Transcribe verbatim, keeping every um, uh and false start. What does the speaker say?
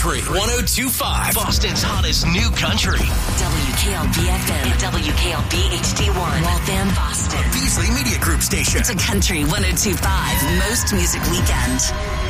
Country one oh two point five. Boston's hottest new country. W K L B F M and W K L B H D one. Waltham, Boston. Beasley Media Group station. It's a Country one oh two point five. Most Music Weekend.